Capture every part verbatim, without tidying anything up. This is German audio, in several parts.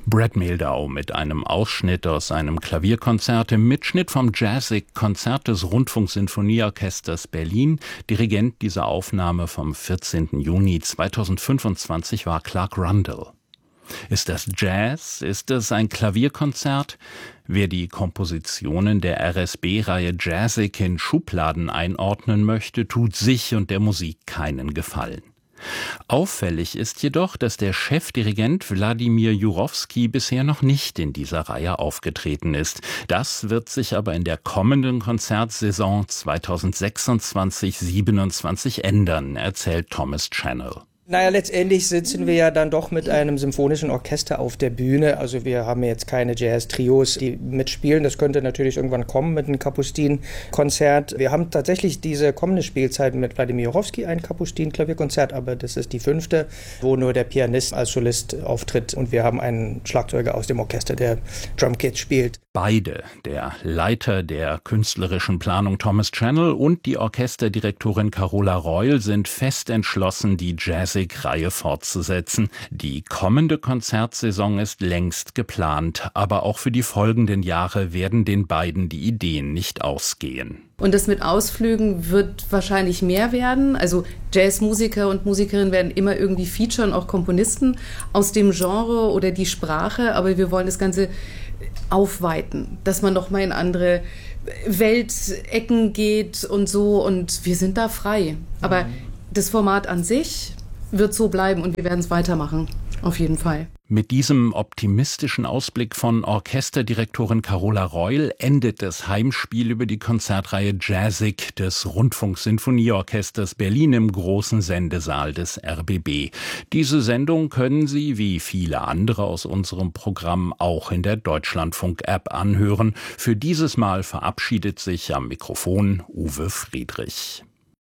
Brad Mehldau mit einem Ausschnitt aus einem Klavierkonzert im Mitschnitt vom Jazzig-Konzert des Rundfunksinfonieorchesters Berlin. Dirigent dieser Aufnahme vom vierzehnten Juni zweitausendfünfundzwanzig war Clark Rundle. Ist das Jazz? Ist es ein Klavierkonzert? Wer die Kompositionen der R S B-Reihe Jazzig in Schubladen einordnen möchte, tut sich und der Musik keinen Gefallen. Auffällig ist jedoch, dass der Chefdirigent Wladimir Jurowski bisher noch nicht in dieser Reihe aufgetreten ist. Das wird sich aber in der kommenden Konzertsaison zweitausendsechsundzwanzig siebenundzwanzig ändern, erzählt Thomas Channel. Naja, letztendlich sitzen wir ja dann doch mit einem symphonischen Orchester auf der Bühne. Also wir haben jetzt keine Jazz-Trios, die mitspielen. Das könnte natürlich irgendwann kommen mit einem Kapustin-Konzert. Wir haben tatsächlich diese kommende Spielzeit mit Wladimir Jurowski ein Kapustin-Klavierkonzert, aber das ist die fünfte, wo nur der Pianist als Solist auftritt. Und wir haben einen Schlagzeuger aus dem Orchester, der Drumkit spielt. Beide, der Leiter der künstlerischen Planung Thomas Channel und die Orchesterdirektorin Carola Reul, sind fest entschlossen, die Jazzig-Reihe fortzusetzen. Die kommende Konzertsaison ist längst geplant, aber auch für die folgenden Jahre werden den beiden die Ideen nicht ausgehen. Und das mit Ausflügen wird wahrscheinlich mehr werden. Also Jazzmusiker und Musikerinnen werden immer irgendwie featuren, auch Komponisten aus dem Genre oder die Sprache. Aber wir wollen das Ganze aufweiten, dass man noch mal in andere Weltecken geht und so. Und wir sind da frei. Aber das Format an sich wird so bleiben und wir werden es weitermachen. Auf jeden Fall. Mit diesem optimistischen Ausblick von Orchesterdirektorin Carola Reul endet das Heimspiel über die Konzertreihe Jazzig des Rundfunksinfonieorchesters Berlin im großen Sendesaal des R B B. Diese Sendung können Sie, wie viele andere aus unserem Programm, auch in der Deutschlandfunk-App anhören. Für dieses Mal verabschiedet sich am Mikrofon Uwe Friedrich.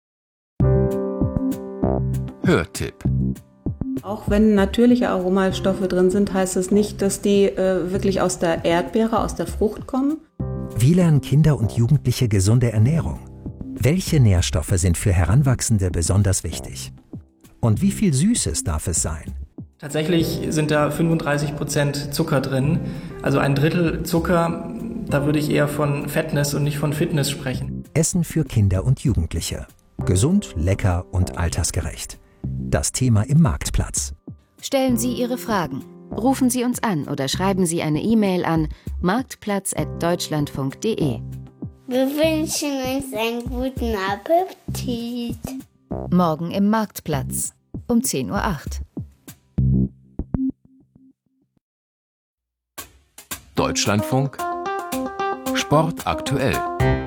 Hörtipp. Auch wenn natürliche Aromalstoffe drin sind, heißt es nicht, dass die äh, wirklich aus der Erdbeere, aus der Frucht kommen. Wie lernen Kinder und Jugendliche gesunde Ernährung? Welche Nährstoffe sind für Heranwachsende besonders wichtig? Und wie viel Süßes darf es sein? Tatsächlich sind da fünfunddreißig Prozent Zucker drin, also ein Drittel Zucker. Da würde ich eher von Fatness und nicht von Fitness sprechen. Essen für Kinder und Jugendliche. Gesund, lecker und altersgerecht. Das Thema im Marktplatz. Stellen Sie Ihre Fragen. Rufen Sie uns an oder schreiben Sie eine E-Mail an marktplatz at deutschlandfunk punkt de. Wir wünschen uns einen guten Appetit. Morgen im Marktplatz um zehn Uhr acht. Deutschlandfunk Sport aktuell.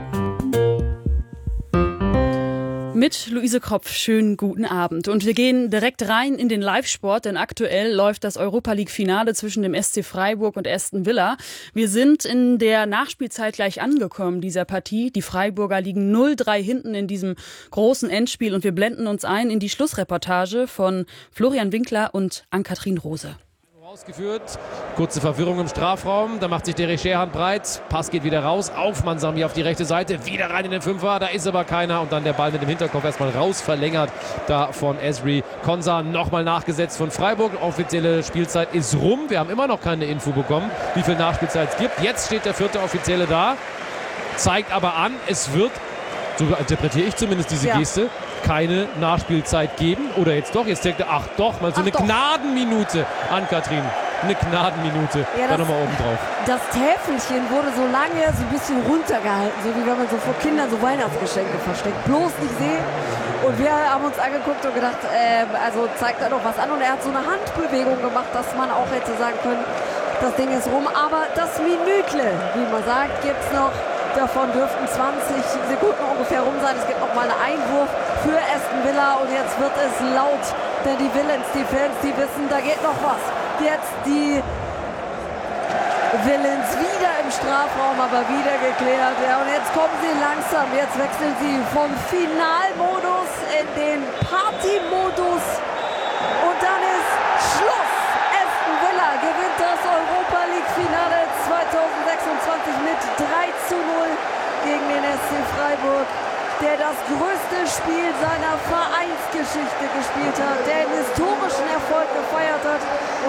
Mit Luise Kropf, schönen guten Abend. Und wir gehen direkt rein in den Live-Sport, denn aktuell läuft das Europa-League-Finale zwischen dem S C Freiburg und Aston Villa. Wir sind in der Nachspielzeit gleich angekommen dieser Partie. Die Freiburger liegen null drei hinten in diesem großen Endspiel und wir blenden uns ein in die Schlussreportage von Florian Winkler und Ann-Kathrin Rose. Ausgeführt. Kurze Verwirrung im Strafraum. Da macht sich der Scherhand breit. Pass geht wieder raus. Auf Mansami auf die rechte Seite. Wieder rein in den Fünfer. Da ist aber keiner. Und dann der Ball mit dem Hinterkopf erstmal raus. Verlängert da von Ezri Konsa. Nochmal nachgesetzt von Freiburg. Offizielle Spielzeit ist rum. Wir haben immer noch keine Info bekommen, wie viel Nachspielzeit es gibt. Jetzt steht der vierte Offizielle da. Zeigt aber an, es wird, so interpretiere ich zumindest diese ja. Geste, keine Nachspielzeit geben. Oder jetzt doch, jetzt denkt er, ach doch, mal so ach eine doch. Gnadenminute an Kathrin. Eine Gnadenminute, ja, da nochmal oben drauf. Das Täfelchen wurde so lange so ein bisschen runtergehalten, so wie wenn man so vor Kindern so Weihnachtsgeschenke versteckt. Bloß nicht sehen. Und wir haben uns angeguckt und gedacht, äh, also zeigt er doch was an. Und er hat so eine Handbewegung gemacht, dass man auch hätte sagen können, das Ding ist rum. Aber das Minütle, wie man sagt, gibt es noch. Davon dürften zwanzig Sekunden ungefähr rum sein. Es gibt noch mal einen Einwurf für Aston Villa und jetzt wird es laut, denn die Villains, die Fans, die wissen, da geht noch was. Jetzt die Villains wieder im Strafraum, aber wieder geklärt. Ja, und jetzt kommen sie langsam, jetzt wechseln sie vom Finalmodus in den Partymodus und dann ist Schluss. Aston Villa gewinnt das Europa League Finale zweitausendsechsundzwanzig mit drei zu null gegen den S C Freiburg, der das größte Spiel seiner Vereinsgeschichte gespielt hat, der einen historischen Erfolg gefeiert hat und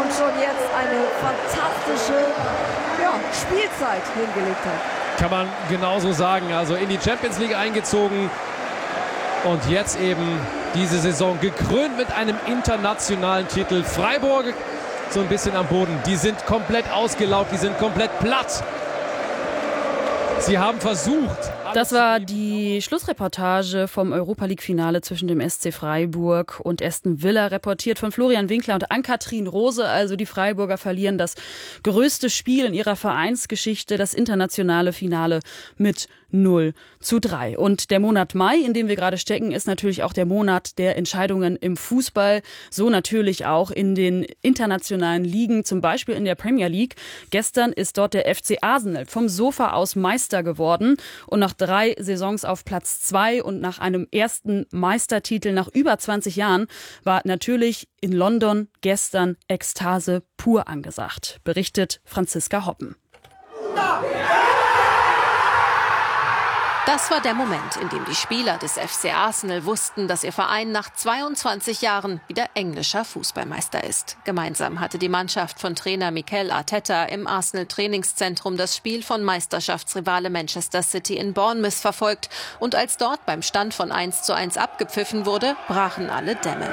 schon jetzt eine fantastische ja, Spielzeit hingelegt hat. Kann man genauso sagen. Also in die Champions League eingezogen und jetzt eben diese Saison gekrönt mit einem internationalen Titel. Freiburg so ein bisschen am Boden. Die sind komplett ausgelaugt, die sind komplett platt. Sie haben versucht. Das war die Schlussreportage vom Europa-League-Finale zwischen dem S C Freiburg und Aston Villa, reportiert von Florian Winkler und Ann-Kathrin Rose. Also die Freiburger verlieren das größte Spiel in ihrer Vereinsgeschichte, das internationale Finale mit null zu drei. Und der Monat Mai, in dem wir gerade stecken, ist natürlich auch der Monat der Entscheidungen im Fußball. So natürlich auch in den internationalen Ligen, zum Beispiel in der Premier League. Gestern ist dort der F C Arsenal vom Sofa aus Meister geworden. Und nach drei Saisons auf Platz zwei und nach einem ersten Meistertitel nach über zwanzig Jahren war natürlich in London gestern Ekstase pur angesagt, berichtet Franziska Hoppen. Das war der Moment, in dem die Spieler des F C Arsenal wussten, dass ihr Verein nach zweiundzwanzig Jahren wieder englischer Fußballmeister ist. Gemeinsam hatte die Mannschaft von Trainer Mikel Arteta im Arsenal-Trainingszentrum das Spiel von Meisterschaftsrivale Manchester City in Bournemouth verfolgt. Und als dort beim Stand von eins zu eins abgepfiffen wurde, brachen alle Dämme.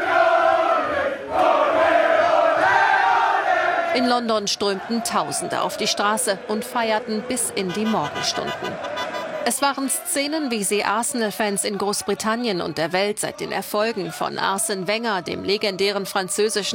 In London strömten Tausende auf die Straße und feierten bis in die Morgenstunden. Es waren Szenen, wie sie Arsenal-Fans in Großbritannien und der Welt seit den Erfolgen von Arsène Wenger, dem legendären französischen